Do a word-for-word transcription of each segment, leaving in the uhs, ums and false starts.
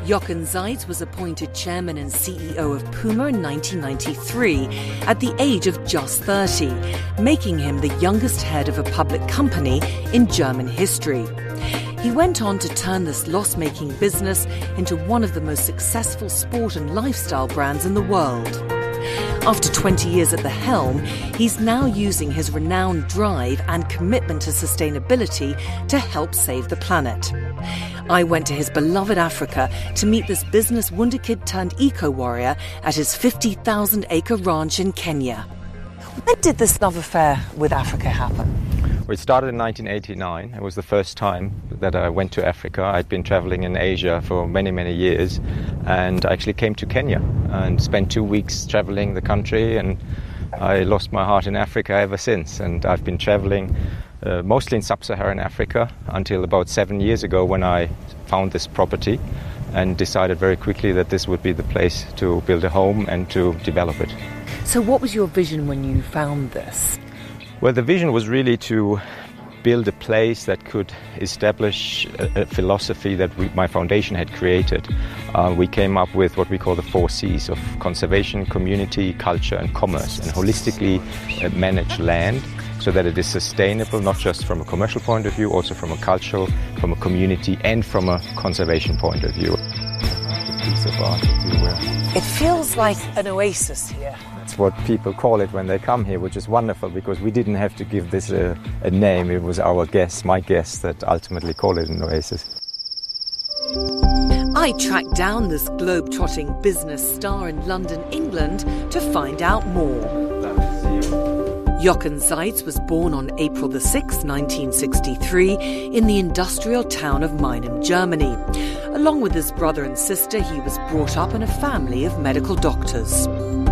Jochen Zeitz was appointed chairman and C E O of Puma in nineteen ninety-three at the age of just thirty, making him the youngest head of a public company in German history. He went on to turn this loss-making business into one of the most successful sport and lifestyle brands in the world. After twenty years at the helm, he's now using his renowned drive and commitment to sustainability to help save the planet. I went to his beloved Africa to meet this business wunderkid turned eco-warrior at his fifty thousand acre ranch in Kenya. When did this love affair with Africa happen? Well, it started in nineteen eighty-nine. It was the first time that I went to Africa. I'd been traveling in Asia for many, many years, and I actually came to Kenya and spent two weeks traveling the country, and I lost my heart in Africa ever since. And I've been traveling uh, mostly in sub-Saharan Africa until about seven years ago when I found this property and decided very quickly that this would be the place to build a home and to develop it. So what was your vision when you found this? Well, the vision was really to build a place that could establish a, a philosophy that we, my foundation had created. Uh, we came up with what we call the four C's of conservation, community, culture and commerce, and holistically uh, manage land so that it is sustainable, not just from a commercial point of view, also from a cultural, from a community and from a conservation point of view. A piece of art, if you will. It feels like an oasis here. That's what people call it when they come here, which is wonderful because we didn't have to give this a, a name. It was our guests, my guests, that ultimately call it an oasis. I tracked down this globe-trotting business star in London, England, to find out more. Jochen Zeitz was born on April the sixth, nineteen sixty-three, in the industrial town of Meinheim, Germany. Along with his brother and sister, he was brought up in a family of medical doctors.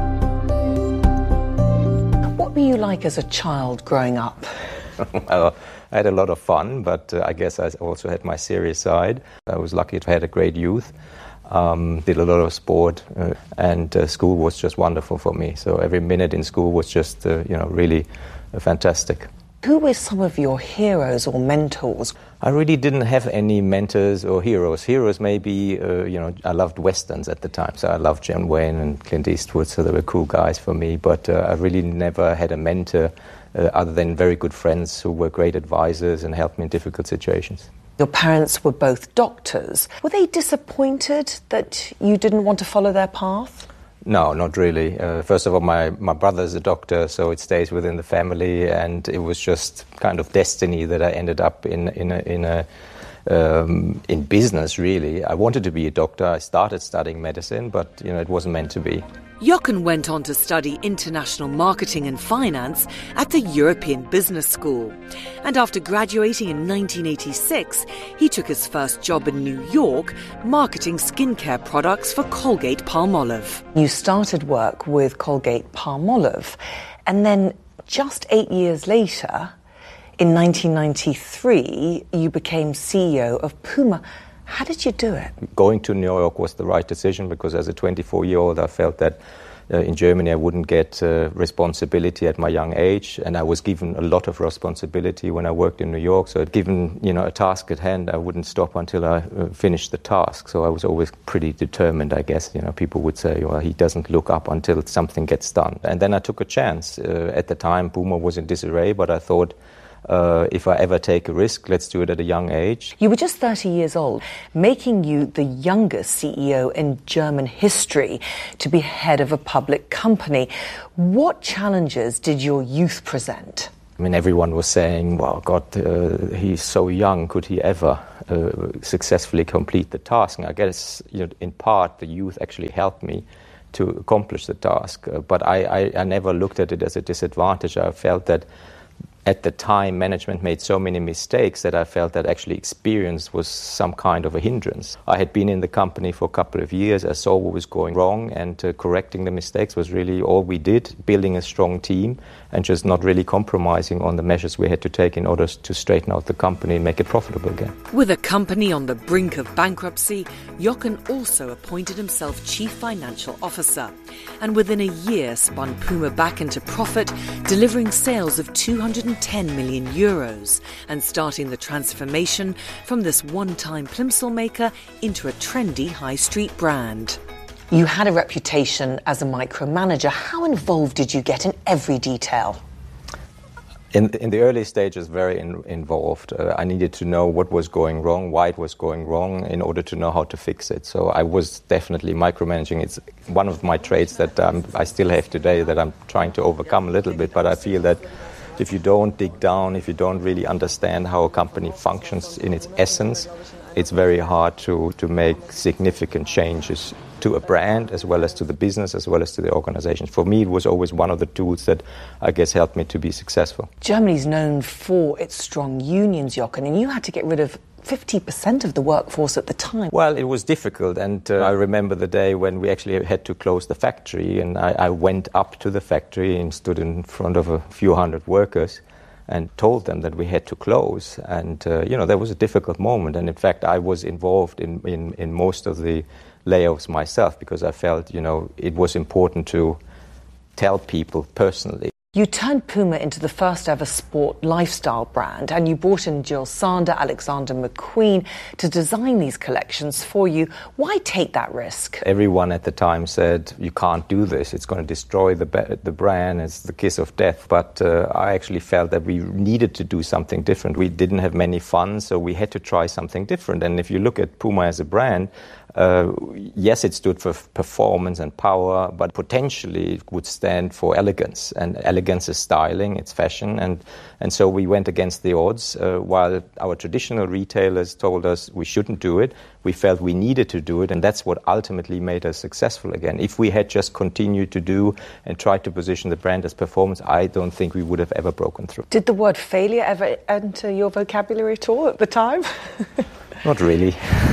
What were you like as a child growing up? Well, I had a lot of fun, but uh, I guess I also had my serious side. I was lucky to have a great youth, um, did a lot of sport, uh, and uh, school was just wonderful for me. So every minute in school was just, uh, you know, really uh, fantastic. Who were some of your heroes or mentors? I really didn't have any mentors or heroes. Heroes maybe, uh, you know, I loved Westerns at the time, so I loved John Wayne and Clint Eastwood, so they were cool guys for me, but uh, I really never had a mentor uh, other than very good friends who were great advisors and helped me in difficult situations. Your parents were both doctors. Were they disappointed that you didn't want to follow their path? No, not really. Uh, first of all, my, my brother's a doctor, so it stays within the family, and it was just kind of destiny that I ended up in in a, in a um, in business. Really, I wanted to be a doctor. I started studying medicine, but you know it wasn't meant to be. Jochen went on to study international marketing and finance at the European Business School. And after graduating in nineteen eighty-six, he took his first job in New York, marketing skincare products for Colgate-Palmolive. You started work with Colgate-Palmolive, and then just eight years later, in nineteen ninety-three, you became C E O of Puma. How did you do it? Going to New York was the right decision because as a twenty-four-year-old I felt that uh, in Germany I wouldn't get uh, responsibility at my young age, and I was given a lot of responsibility when I worked in New York. So given you know a task at hand, I wouldn't stop until I uh, finished the task. So I was always pretty determined, I guess. You know, people would say, well, he doesn't look up until something gets done. And then I took a chance. Uh, at the time, Puma was in disarray, but I thought, Uh, if I ever take a risk, let's do it at a young age. You were just thirty years old, making you the youngest C E O in German history to be head of a public company. What challenges did your youth present? I mean, everyone was saying, well, God, uh, he's so young, could he ever uh, successfully complete the task? And I guess, you know, in part, the youth actually helped me to accomplish the task. Uh, but I, I, I never looked at it as a disadvantage. I felt that at the time, management made so many mistakes that I felt that actually experience was some kind of a hindrance. I had been in the company for a couple of years. I saw what was going wrong, and uh, correcting the mistakes was really all we did, building a strong team and just not really compromising on the measures we had to take in order to straighten out the company and make it profitable again. With a company on the brink of bankruptcy, Jochen also appointed himself Chief Financial Officer, and within a year spun Puma back into profit, delivering sales of two hundred ten million euros and starting the transformation from this one-time plimsoll maker into a trendy high street brand. You had a reputation as a micromanager. How involved did you get in every detail? In, in the early stages, very in, involved. Uh, I needed to know what was going wrong, why it was going wrong, in order to know how to fix it. So I was definitely micromanaging. It's one of my traits that um, I still have today that I'm trying to overcome a little bit, but I feel that if you don't dig down, if you don't really understand how a company functions in its essence, it's very hard to, to make significant changes to a brand, as well as to the business, as well as to the organization. For me, it was always one of the tools that I guess helped me to be successful. Germany's known for its strong unions, Jochen, and you had to get rid of fifty percent of the workforce at the time. Well, it was difficult, and uh, I remember the day when we actually had to close the factory, and I, I went up to the factory and stood in front of a few hundred workers and told them that we had to close. And, uh, you know, that was a difficult moment. And, in fact, I was involved in, in, in most of the layoffs myself because I felt, you know, it was important to tell people personally. You turned Puma into the first ever sport lifestyle brand, and you brought in Jill Sander, Alexander McQueen to design these collections for you. Why take that risk? Everyone at the time said, you can't do this. It's going to destroy the the brand. It's the kiss of death. But uh, I actually felt that we needed to do something different. We didn't have many funds, so we had to try something different. And if you look at Puma as a brand, Uh, yes, it stood for performance and power, but potentially it would stand for elegance. And elegance is styling, it's fashion. And, and so we went against the odds. Uh, while our traditional retailers told us we shouldn't do it, we felt we needed to do it. And that's what ultimately made us successful again. If we had just continued to do and tried to position the brand as performance, I don't think we would have ever broken through. Did the word failure ever enter your vocabulary at all at the time? Not really.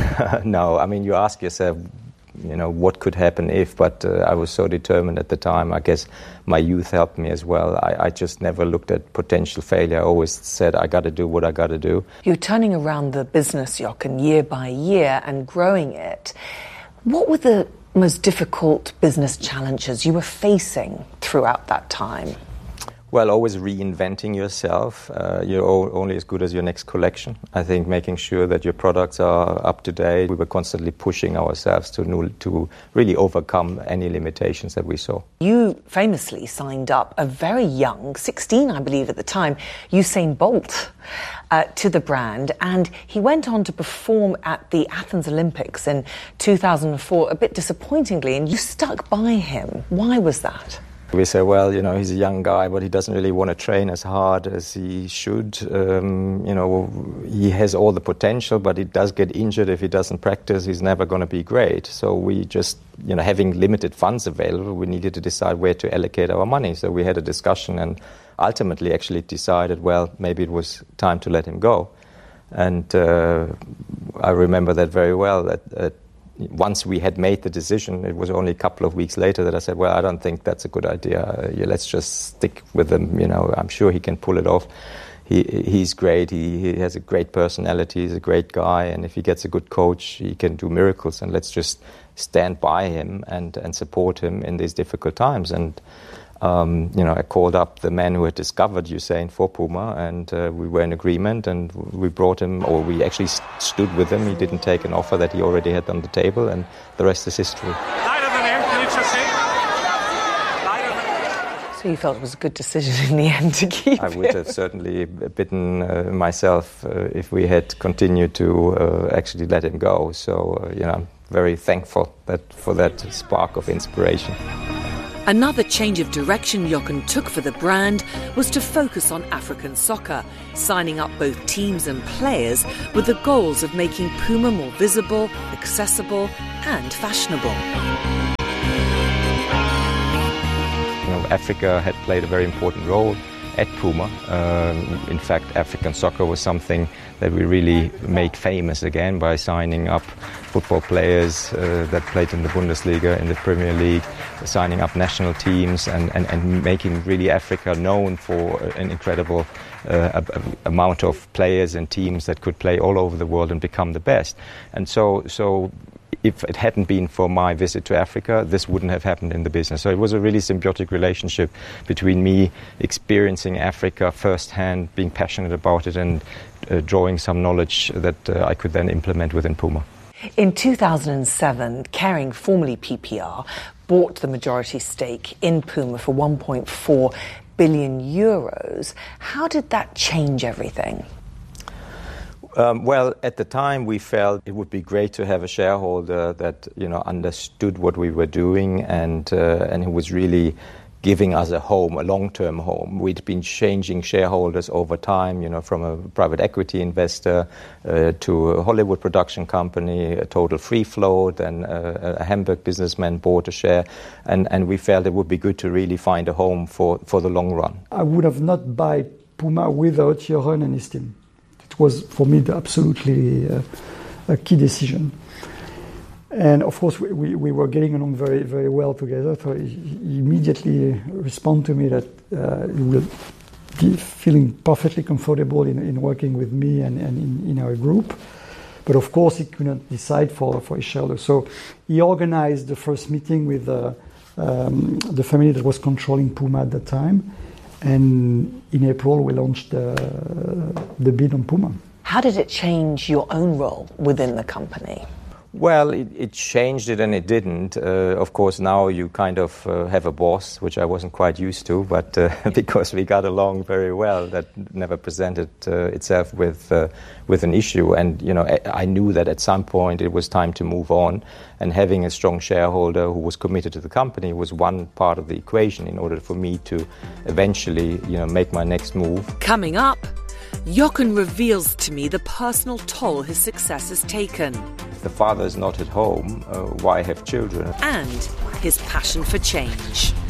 No, I mean, you ask yourself, you know, what could happen if, but uh, I was so determined at the time. I guess my youth helped me as well. I, I just never looked at potential failure. I always said, I got to do what I got to do. You're turning around the business, Jochen, year by year and growing it. What were the most difficult business challenges you were facing throughout that time? Well, always reinventing yourself. Uh, you're only as good as your next collection. I think making sure that your products are up to date. We were constantly pushing ourselves to new, to really overcome any limitations that we saw. You famously signed up a very young, sixteen, I believe at the time, Usain Bolt uh, to the brand, and he went on to perform at the Athens Olympics in two thousand four, a bit disappointingly, and you stuck by him. Why was that? We say, well, you know, he's a young guy, but he doesn't really want to train as hard as he should. Um, you know, he has all the potential, but he does get injured if he doesn't practice. He's never going to be great. So we just, you know, having limited funds available, we needed to decide where to allocate our money. So we had a discussion and ultimately actually decided, well, maybe it was time to let him go. And uh, I remember that very well, that uh, once we had made the decision, it was only a couple of weeks later that I said, well, I don't think that's a good idea. Uh, yeah, let's just stick with him. You know, I'm sure he can pull it off. He, he's great. He, he has a great personality. He's a great guy. And if he gets a good coach, he can do miracles. And let's just stand by him and, and support him in these difficult times. And, um, you know, I called up the man who had discovered Usain for Puma, and uh, we were in agreement, and we brought him, or we actually st- stood with him. He didn't take an offer that he already had on the table, and the rest is history. So you felt it was a good decision in the end to keep I would him. have certainly bitten uh, myself uh, if we had continued to uh, actually let him go. So, uh, you know, I'm very thankful that for that spark of inspiration. Another change of direction Jochen took for the brand was to focus on African soccer, signing up both teams and players with the goals of making Puma more visible, accessible and fashionable. You know, Africa had played a very important role at Puma. Um, in fact, African soccer was something that we really made famous again by signing up football players uh, that played in the Bundesliga, in the Premier League, signing up national teams and, and, and making really Africa known for an incredible uh, amount of players and teams that could play all over the world and become the best. And so, so if it hadn't been for my visit to Africa, this wouldn't have happened in the business. So it was a really symbiotic relationship between me experiencing Africa firsthand, being passionate about it, and uh, drawing some knowledge that uh, I could then implement within Puma. In two thousand seven, Kering, formerly P P R, bought the majority stake in Puma for one point four billion euros. How did that change everything? Um, well, at the time we felt it would be great to have a shareholder that, you know, understood what we were doing and uh, and who was really giving us a home, a long-term home. We'd been changing shareholders over time, you know, from a private equity investor uh, to a Hollywood production company, a total free float, and uh, a Hamburg businessman bought a share, and, and we felt it would be good to really find a home for, for the long run. I would have not bought Puma without Jochen and his team. It was, for me, the absolutely uh, a key decision. And of course, we, we, we were getting along very, very well together. So he, he immediately responded to me that uh, he will be feeling perfectly comfortable in, in working with me and, and in, in our group. But of course, he could not decide for, for his shareholders. So he organized the first meeting with uh, um, the family that was controlling Puma at that time. And in April, we launched the, the bid on Puma. How did it change your own role within the company? Well, it, it changed it and it didn't. Uh, of course, now you kind of uh, have a boss, which I wasn't quite used to, but uh, because we got along very well, that never presented uh, itself with uh, with an issue. And, you know, I, I knew that at some point it was time to move on, and having a strong shareholder who was committed to the company was one part of the equation in order for me to eventually, you know, make my next move. Coming up, Jochen reveals to me the personal toll his success has taken. If the father is not at home, uh, why have children? And his passion for change.